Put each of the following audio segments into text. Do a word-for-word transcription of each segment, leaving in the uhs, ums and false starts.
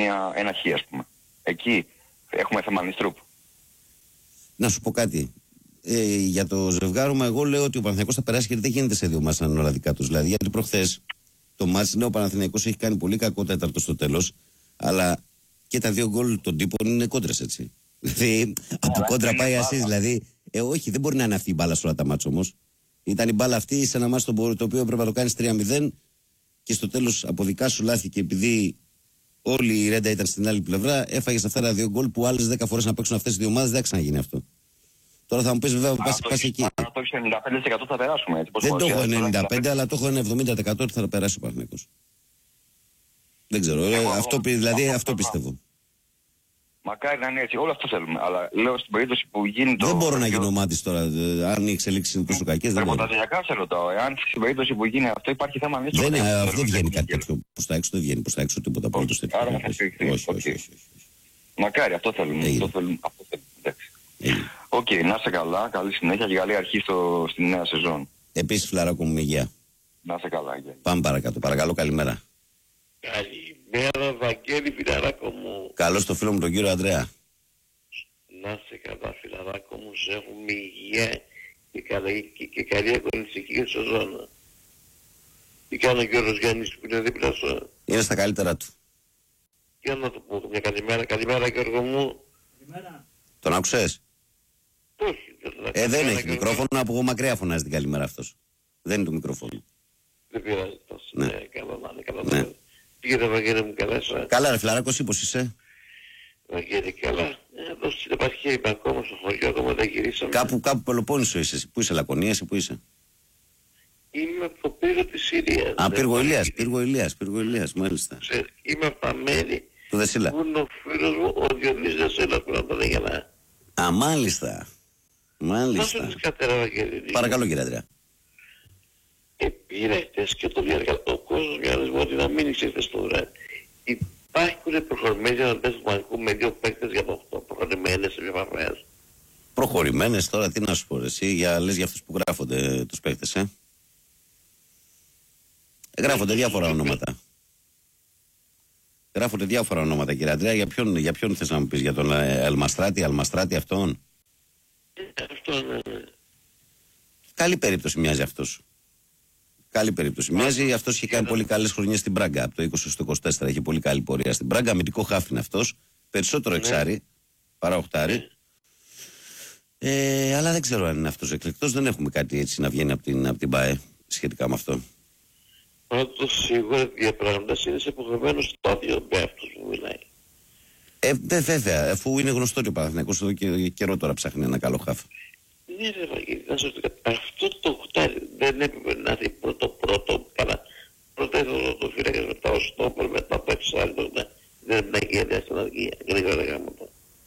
μια, ένα χ, ας πούμε. Εκεί έχουμε θέμα Νίστρουπ. Να σου πω κάτι. Ε, για το ζευγάρωμα, εγώ λέω ότι ο Παναθηναϊκός θα περάσει γιατί δεν γίνεται σε δύο μάτς να είναι όλα δικά τους. Δηλαδή, γιατί προχθές το μάτς, ναι, ο Παναθηναϊκός έχει κάνει πολύ κακό τέταρτο στο τέλος, αλλά και τα δύο γκολ των τύπων είναι κόντρες, έτσι. Δηλαδή, από κόντρα πάει ασίς. Δηλαδή, ε, όχι, δεν μπορεί να είναι αυτή η μπάλα σε όλα τα μάτς όμως. Ήταν η μπάλα αυτή σε ένα μάτς το, το οποίο έπρεπε να το κάνεις τρία μηδέν και στο τέλος από δικά σου λάθη και επειδή όλη η ρέντα ήταν στην άλλη πλευρά, έφαγες αυτά τα δύο γκολ που άλλες δέκα φορές να παίξουν αυτές τις δύο ομάδες, δεν θα ξαναγίνει αυτό. Τώρα θα μου πεις βέβαια πας, πας εκεί. Αν το έχεις ενενήντα πέντε τοις εκατό θα περάσουμε. Έτσι, δεν το έχω ενενήντα πέντε τοις εκατό αλλά το έχω ένα εβδομήντα τοις εκατό ότι θα περάσει ο Παναθηναϊκός. Δεν ξέρω, ε, εγώ, αυτό, δηλαδή αυτό, αυτό πιστεύω. Μακάρι να είναι έτσι, όλο αυτό θέλουμε. Αλλά λέω στην περίπτωση που γίνει το. Δεν μπορώ να γίνω μάτις τώρα, αν οι εξελίξεις είναι τόσο κακές. Δεν μπορώ. Σε ρωτάω, εάν στην περίπτωση που γίνει αυτό υπάρχει θέμα Νίστρουπ. Δεν, δεν, δεν βγαίνει κάτι τέτοιο προς τα έξω, δεν βγαίνει προς τα έξω τίποτα από το τέτοιο. Άρα θα όχι. Μακάρι, αυτό θέλουμε. Οκ, okay, να είστε καλά, καλή συνέχεια και καλή αρχή στο, στη νέα σεζόν. Επίσης, φιλαράκο μου, με υγεία. Να είστε καλά, γεια. Πάμε παρακάτω, παρακαλώ, καλημέρα. Καλημέρα, Βαγγέλη, φιλαράκο μου. Καλώς το φίλο μου τον κύριο Ανδρέα. Να είστε καλά, φιλαράκο μου, σε έχουμε υγεία και καλή, και, και καλή αγωνιστική σεζόν. Τι κάνει ο Γιώργος Γιάννης που είναι δίπλα σου? Είναι στα καλύτερα του. Για να του πω μια καλημέρα, καλημέρα Γιώργο μου. Καλημέρα. Τον άκουσες? Όχι. Ε, δεν έχει μικρόφωνο, από εγώ μακριά φωνάζει την καλημέρα αυτός. Δεν είναι το μικρόφωνο. Δεν πειράζει τόσο. Ναι. Ναι, καλά να είναι, καλά Ναι. να είναι. Πήγαινε Βαγγέλη μου, καλά σα. Καλά ρε φιλαράκο, εσύ πώς είσαι? Βαγγέλη, καλά. Εδώ στην επαρχία είμαι ακόμα στο χωριό, ακόμα δεν γυρίσαμε. Κάπου, κάπου Πελοπόννησο είσαι, πού είσαι, Λακωνία, εσύ πού είσαι? Είμαι από το πύργο της Συρίας. Α, Πύργο Ηλίας, Πύργο Ηλίας, Πύργο Ηλίας, μάλιστα. Ξέρω, είμαι από τα μέρη Του Δεσίλα. που είναι ο φίλος μου, ο Διονύσης Δεσίλας που να τον έγινα. Α, μάλιστα. Να σου Μάλιστα. πεις κατέρα, Βαγγέλη. Παρακαλώ κύριε Ανδρέα. Ε, πήρα χτες και το διάρκεια ο κόσμος μια άλλη ότι να μην είσαι χτες το βράδυ. Υπάρχουν προχωρημένες για να πέσουν μαγικού με δύο παίκτες για το οκτώ, προχωρημένες επαφές. Προχωρημένες τώρα, τι να σου πω εσύ, για, λες για αυτούς που γράφονται τους παίκτες, ε. Γράφονται διάφορα ονόματα. Γράφονται διάφορα ονόματα κύριε Ανδρέα, για ποιον, για ποιον θες να μου πεις, για τον Αλμαστράτη, Αλμαστράτη αυτόν? Ε, αυτό είναι. Καλή περίπτωση μοιάζει αυτός. Καλή περίπτωση. Μοιάζει, αυτός είχε κάνει πολύ καλές χρονιές στην Μπράγκα. Από το είκοσι στο είκοσι τέσσερα είχε πολύ καλή πορεία στην Μπράγκα. Αμυντικό χάφ είναι αυτός. Περισσότερο εξάρι παρά οχτάρι. Ε, αλλά δεν ξέρω αν είναι αυτός εκλεκτός. Δεν έχουμε κάτι έτσι να βγαίνει από την, από την ΠΑΕ σχετικά με αυτό. Πάντως σίγουρα διαπραγματεύσεις είναι σε υποχρεωμένο στάδιο με αυτούς που μιλάει. Ε, δε, βέβαια, αφού είναι γνωστό ότι ο Παναθηναϊκός εδώ και καιρό τώρα ψάχνει ένα καλό χάφ. Ναι ρε Βαγγέλη, να σου πω, αυτό το χτάρι δεν έπρεπε να έρθει πρώτο πρώτο, καλά. Πρώτα ήθελα το φύλακας, μετά ο στόπερ, μετά το εξάρι, δεν έπρεπε να γίνει στην αργία, γρήγορα γάμματα.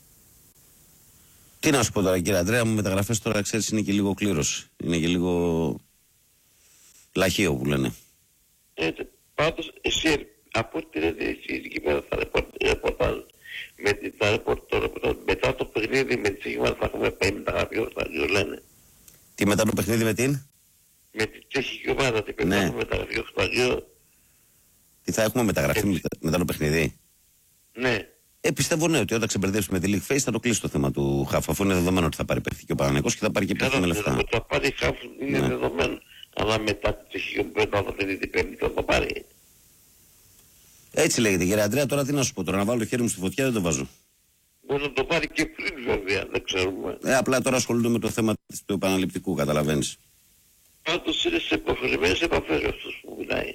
Τι να σου πω τώρα κύριε Ανδρέα, μου μεταγραφές τώρα ξέρεις είναι και λίγο κλήρωση. Είναι και λίγο λαχείο που λένε. Έτσι, πάντως εσύ από ό,τι λέτε εσείς εκεί πέρα θα ρεπορτάζ με την μετά το παιχνίδι με τη Σίγμα θα έχουμε πάει μεταγραφή οχτάριο λένε. Τι μετά το παιχνίδι με την? Με τη τσεχική ομάδα την πετάμε Ναι. μεταγραφή οχτάριο. Τι θα έχουμε μεταγραφεί Έτσι. μετά, μετά το παιχνίδι? Ναι. Ε, πιστεύω ναι, ότι όταν ξεμπερδέψουμε τη League Face θα το κλείσει το θέμα του χάφ. Αφού είναι δεδομένο ότι θα πάρει παίχτη και ο Παναθηναϊκός και θα πάρει και παίχτη με λεφτά. Το θα πάρει χάφ είναι Ναι. δεδομένο. Αλλά μετά τη τσεχική ομάδα θα την πέμπτη θα το πάρει. Έτσι λέγεται κύριε Ανδρέα, τώρα τι να σου πω, τώρα να βάλω το χέρι μου στη φωτιά δεν το βάζω. Μπορεί να το πάρει και πριν βέβαια, δεν ξέρουμε. Ε, απλά τώρα ασχολούνται με το θέμα του επαναληπτικού, καταλαβαίνεις. Πάντως είναι σε προχωρημένες επαφές αυτός που μιλάει.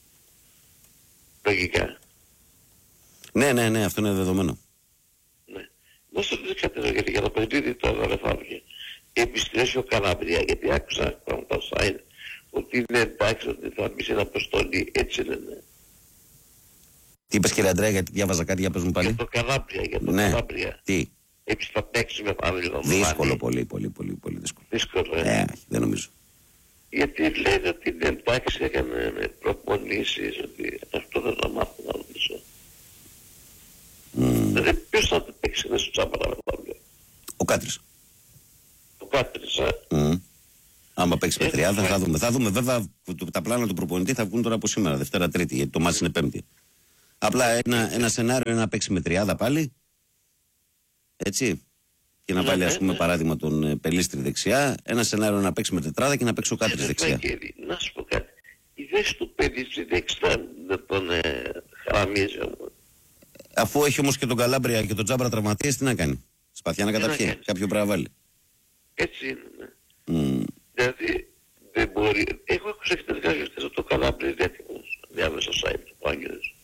Λογικά. Ναι, ναι, ναι, αυτό είναι δεδομένο. Ναι. Δώστε τις κάτι γιατί για το παιχνίδι τώρα δεν θα βγει. Επιστρέψει ο Καλαμπρία γιατί άκουσα πράγματα site ότι είναι εντάξει ότι θα μπει σε ένα αποστολή, έτσι λένε. Τι είπες κύριε Ανδρέα, γιατί διάβαζα κάτι, για πες μου πάλι. Για το Καλαμπρία, για το Ναι. Καλαμπρία. Τι, Επίσης θα παίξει με πάνω. δύσκολο, πολύ, πολύ, πολύ, πολύ δύσκολο. Δύσκολο, ε. Ε, δεν νομίζω. Γιατί λένε ότι είναι εντάξει, έκανε με προπονήσεις, ότι αυτό δεν θα μάθω να ρωτήσω. Mm. Δηλαδή ποιος θα το παίξει μέσα στο τσάμπαρα με τα βλέπει. Ο Κάτρης. Το Κάτρης, α. Mm. Άμα παίξει με Ε, τριάδα θα- θα δούμε. Θα δούμε βέβαια το- τα πλάνα του προπονητή θα βγουν τώρα από σήμερα, Δευτέρα Τρίτη, γιατί το μάτς είναι Πέμπτη. Απλά ένα, ένα σενάριο είναι να παίξει με τριάδα πάλι. Έτσι. Και να Ναι, βάλει, ναι, ας πούμε, ναι. παράδειγμα τον ε, Πελίστρη δεξιά. Ένα σενάριο να παίξει με τετράδα και να παίξει ο Κάτρης Ε, δεξιά. Βαγγέλη, να σου πω κάτι. Η θέση του Πελίστρη δεξιά δεν τον ε, χαραμίζει όμως. Αφού έχει όμως και τον Καλάμπρια και τον Τζάμπρα τραυματίες, τι να κάνει. Σπαθιά να Τι να καταπιεί. κάνει. Κάποιο πρέπει να βάλει. Έτσι είναι. Ναι. Mm. Δηλαδή δεν μπορεί. Έχω ακούσει εκτελικά χθες ότι το Καλάμπρια είναι έτοιμος. Διάβασα στο site του Άγγελος.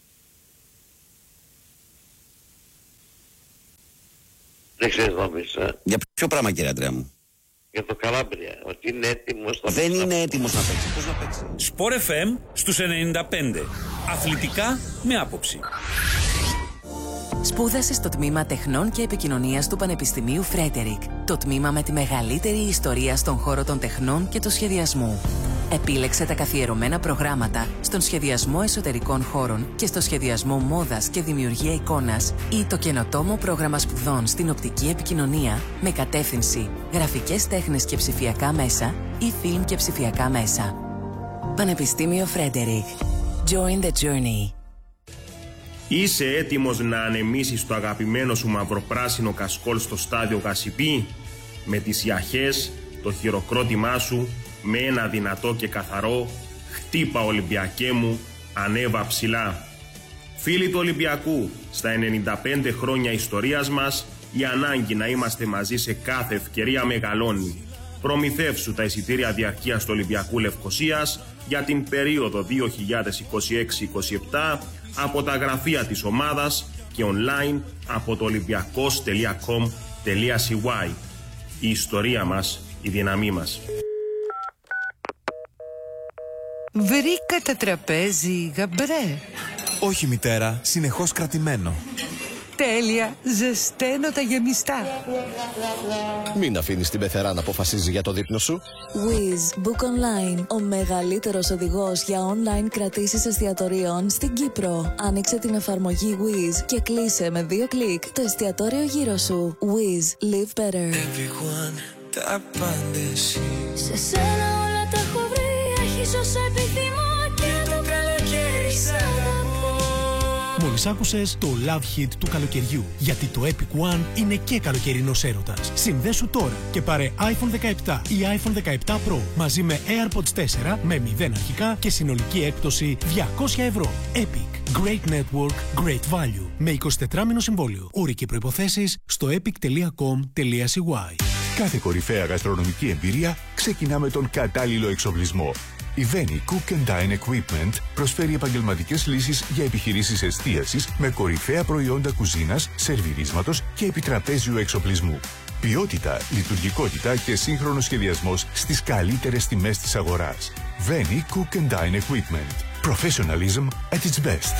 Δεν ξέρεις νόμιζα ε, Για ποιο πράγμα, κύριε Αντρέα μου? για το Καλάμπρια. Ότι είναι έτοιμος. θα Δεν παίξει. είναι έτοιμος να παίξει. Πώς να παίξει? Σπορ εφ εμ στους ενενήντα πέντε. Αθλητικά με άποψη. Σπούδασε στο τμήμα Τεχνών και Επικοινωνίας του Πανεπιστημίου Φρέντερικ, το τμήμα με τη μεγαλύτερη ιστορία στον χώρο των τεχνών και του σχεδιασμού. Επίλεξε τα καθιερωμένα προγράμματα στον σχεδιασμό εσωτερικών χώρων και στο σχεδιασμό μόδας και δημιουργία εικόνας ή το καινοτόμο πρόγραμμα σπουδών στην οπτική επικοινωνία με κατεύθυνση γραφικές τέχνες και ψηφιακά μέσα ή φιλμ και ψηφιακά μέσα. Πανεπιστήμιο Φρέντερικ. Join the journey. Είσαι έτοιμος να ανεμίσεις το αγαπημένο σου μαυροπράσινο κασκόλ στο στάδιο Γασιπί? Με τις ιαχές, το χειροκρότημά σου, με ένα δυνατό και καθαρό «Χτύπα Ολυμπιακέ μου, ανέβα ψηλά». Φίλοι του Ολυμπιακού, στα ενενήντα πέντε χρόνια ιστορίας μας, η ανάγκη να είμαστε μαζί σε κάθε ευκαιρία μεγαλώνει. Προμηθεύσου τα εισιτήρια διαρκείας του Ολυμπιακού Λευκωσίας για την περίοδο δύο χιλιάδες είκοσι έξι είκοσι επτά από τα γραφεία της ομάδας και online από το ολυμπιακός τελεία κομ τελεία σι γουάι. Η ιστορία μας, η δύναμή μας. Βρήκα τραπέζι γαμπρέ. Όχι μητέρα, συνεχώς κρατημένο. Τέλεια, ζεσταίνω τα γεμιστά. Μην αφήνεις την πεθερά να αποφασίζει για το δείπνο σου. Wizz Book Online, ο μεγαλύτερος οδηγός για online κρατήσεις εστιατορίων στην Κύπρο. Άνοιξε την εφαρμογή Wizz και κλείσε με δύο κλικ το εστιατόριο γύρω σου. Wizz, live better. Σε σένα όλα τα έχω βρει, έχεις όσα επιθυμώ και το καλοκαίρι σ' αγαπώ. Μόλις άκουσες το Love Hit του καλοκαιριού, γιατί το Epic One είναι και καλοκαιρινός έρωτας. Συνδέσου τώρα και πάρε άιφον δεκαεπτά ή άιφον δεκαεπτά Pro μαζί με AirPods τέσσερα με μηδέν αρχικά και συνολική έκπτωση διακόσια ευρώ. Epic. Great Network, Great Value. Με εικοσιτετράμηνο συμβόλαιο. Όροι και προϋποθέσεις στο epic τελεία κομ τελεία σι γουάι. Κάθε κορυφαία γαστρονομική εμπειρία ξεκινά με τον κατάλληλο εξοπλισμό. Η Veni Cook and Dine Equipment προσφέρει επαγγελματικές λύσεις για επιχειρήσεις εστίασης με κορυφαία προϊόντα κουζίνας, σερβιρίσματος και επιτραπέζιου εξοπλισμού. Ποιότητα, λειτουργικότητα και σύγχρονος σχεδιασμός στις καλύτερες τιμές της αγοράς. Veni Cook and Dine Equipment. Professionalism at its best.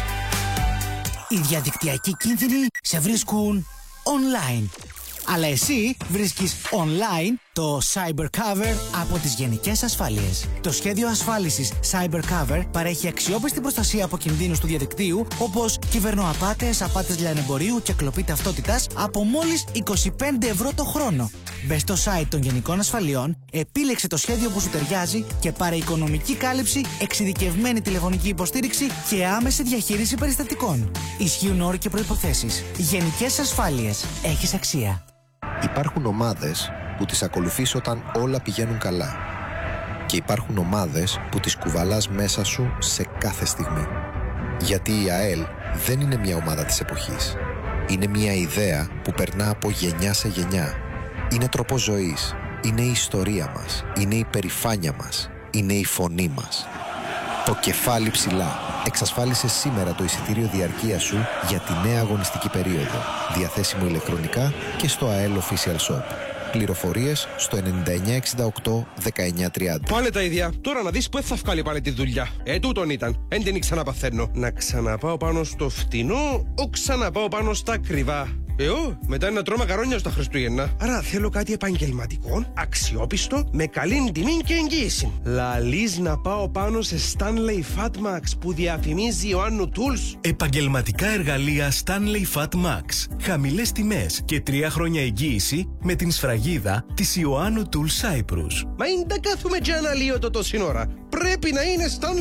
Οι διαδικτυακοί κίνδυνοι σε βρίσκουν online. Αλλά εσύ βρίσκεις online το CyberCover από τις Γενικές Ασφάλειες. Το σχέδιο ασφάλισης CyberCover παρέχει αξιόπιστη προστασία από κινδύνους του διαδικτύου, όπως κυβερνοαπάτες, απάτες λιανεμπορίου και κλοπή ταυτότητας από μόλις είκοσι πέντε ευρώ το χρόνο. Μπες στο site των Γενικών Ασφαλιών, επίλεξε το σχέδιο που σου ταιριάζει και πάρε οικονομική κάλυψη, εξειδικευμένη τηλεφωνική υποστήριξη και άμεση διαχείριση περιστατικών. Ισχύουν όροι και προϋποθέσεις. Γενικές Ασφάλειες. Έχεις αξία. Υπάρχουν ομάδες που τις ακολουθείς όταν όλα πηγαίνουν καλά. Και υπάρχουν ομάδες που τις κουβαλάς μέσα σου σε κάθε στιγμή. Γιατί η ΑΕΛ δεν είναι μια ομάδα της εποχής. Είναι μια ιδέα που περνά από γενιά σε γενιά. Είναι τρόπος ζωής. Είναι η ιστορία μας. Είναι η περηφάνεια μας. Είναι η φωνή μας. Το κεφάλι ψηλά. Εξασφάλισε σήμερα το εισιτήριο διαρκείας σου για τη νέα αγωνιστική περίοδο. Διαθέσιμο ηλεκτρονικά και στο ΑΕΛ Official Shop. Πληροφορίες στο ενενήντα εννιά εξήντα οκτώ δεκαεννιά τριάντα. Πάλι τα ίδια. Τώρα να δεις που θα βγάλει πάλι τη δουλειά. Ε, τούτον ήταν. Εν την ξαναπαθαίνω. Να ξαναπάω πάνω στο φτηνό, ο ξαναπάω πάνω στα ακριβά. Εγώ, μετά είναι να τρώω μακαρόνια στα Χριστούγεννα. Άρα θέλω κάτι επαγγελματικό, αξιόπιστο, με καλή τιμή και εγγύηση. Λαλείς να πάω πάνω σε Stanley Fatmax που διαφημίζει Ιωάννου Tools. Επαγγελματικά εργαλεία Stanley Fatmax. Χαμηλές τιμές και τρία χρόνια εγγύηση με την σφραγίδα της Ιωάννου Tools Cyprus. Μα είναι τα κάθουμε και αναλύω το τόση ώρα. Πρέπει να είναι Stanley.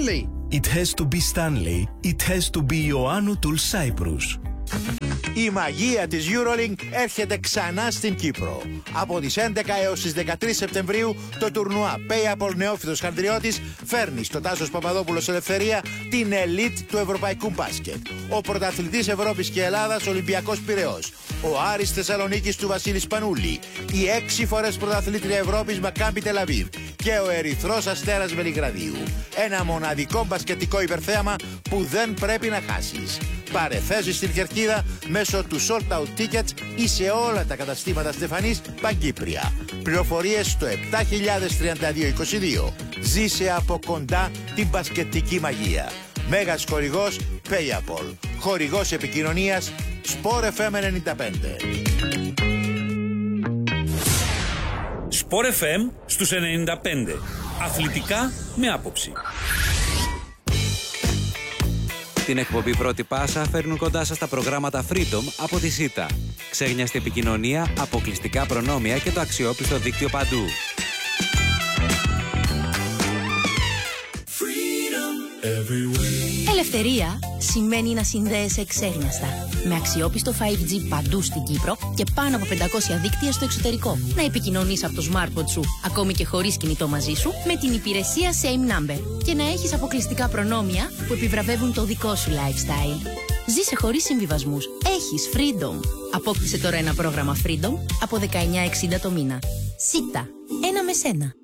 It has to be Stanley. It has to be Ioannou Tools Cyprus. Η μαγεία της EuroLink έρχεται ξανά στην Κύπρο. Από τις έντεκα έως τις δεκατρείς Σεπτεμβρίου το τουρνουά Payapol Νεόφυτος Χανδριώτης φέρνει στο Τάσος Παπαδόπουλος Ελευθερία την ελίτ του ευρωπαϊκού μπάσκετ. Ο πρωταθλητής Ευρώπης και Ελλάδας Ολυμπιακός Πειραιώς. Ο Άρης Θεσσαλονίκης του Βασίλη Σπανούλη. Η έξι φορές πρωταθλήτρια Ευρώπης Μακάμπι Τελαβίβ. Και ο Ερυθρός Αστέρας Βελιγραδίου. Ένα μοναδικό μπασκετικό υπερθέαμα που δεν πρέπει να χάσεις. Πάρε θέση στην κερκίδα μέσω του Sold Out Tickets ή σε όλα τα καταστήματα Στεφανής Παγκύπρια. Πληροφορίες στο επτά χιλιάδες τριάντα δύο είκοσι δύο. Ζήσε από κοντά την μπασκετική μαγεία. Μέγας χορηγός Payapol. Χορηγός επικοινωνίας Sport εφ εμ ενενήντα πέντε. Sport εφ εμ στους ενενήντα πέντε. Αθλητικά με άποψη. Την εκπομπή Πρώτη Πάσα φέρνουν κοντά σας τα προγράμματα Freedom από τη ΣΥΤΑ. Ξέγνιαστη επικοινωνία, αποκλειστικά προνόμια και το αξιόπιστο δίκτυο παντού. Ελευθερία σημαίνει να συνδέεσαι εξέγνιαστα. Με αξιόπιστο φάιβ τζι παντού στην Κύπρο και πάνω από πεντακόσια δίκτυα στο εξωτερικό. Να επικοινωνείς από το smartphone σου, ακόμη και χωρίς κινητό μαζί σου, με την υπηρεσία Same Number. Και να έχεις αποκλειστικά προνόμια που επιβραβεύουν το δικό σου lifestyle. Ζήσε χωρίς συμβιβασμούς. Έχεις Freedom. Απόκτησε τώρα ένα πρόγραμμα Freedom από δεκαεννιά εξήντα το μήνα. ΣΥΤΑ. Ένα με σένα.